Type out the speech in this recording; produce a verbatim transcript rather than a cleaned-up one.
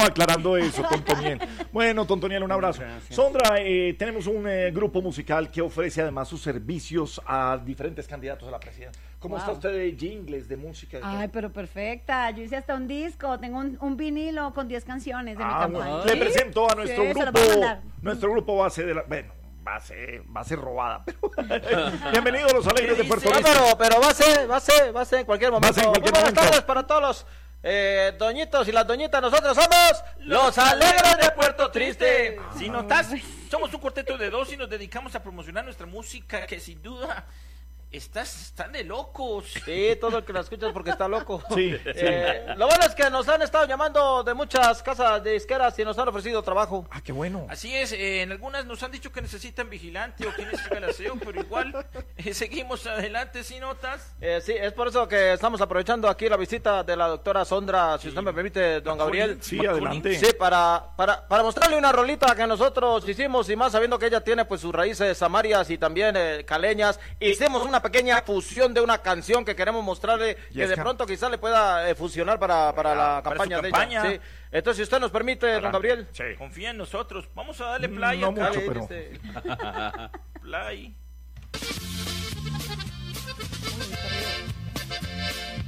estamos aclarando eso, Tontoniel. Bueno, Tontoniel, un abrazo. Gracias. Sondra, eh, tenemos un eh, grupo musical que ofrece además sus servicios a diferentes candidatos a la presidencia. ¿Cómo wow. está usted de jingles, de música? De Ay, pero perfecta. Yo hice hasta un disco, tengo un, un vinilo con diez canciones de ah, mi campaña. ¿Sí? Le presento a nuestro sí, grupo. Nuestro grupo base de la... Bueno, va a ser, va a ser robada. Pero... Bienvenidos a los Alegres de Puerto Rico. No, pero, pero va a ser, va a ser, va a ser en cualquier momento. En cualquier Muy buenas momento. tardes para todos los eh, doñitos y las doñitas. Nosotros somos los Alegres de Puerto Triste. Si notas, somos un cuarteto de dos y nos dedicamos a promocionar nuestra música, que sin duda... Estás, están de locos. Sí, todo el que la escucha es porque está loco. Sí, eh, sí. Lo bueno es que nos han estado llamando de muchas casas de disqueras y nos han ofrecido trabajo. Ah, qué bueno. Así es, eh, en algunas nos han dicho que necesitan vigilante o quienes hagan el aseo, pero igual eh, seguimos adelante, ¿sí notas? Eh, sí, es por eso que estamos aprovechando aquí la visita de la doctora Sondra, si sí. usted me permite, don Gabriel. Sí, adelante. Sí, para, para, para mostrarle una rolita que nosotros hicimos y más sabiendo que ella tiene pues sus raíces samarias y también eh, caleñas. Hicimos una pequeña fusión de una canción que queremos mostrarle y que de pronto quizá le pueda eh, funcionar para, para la para campaña de campaña. ella. Sí. Entonces, si usted nos permite, adelante, don Gabriel. Sí. Confía en nosotros. Vamos a darle play. No acá. mucho, pero... Play.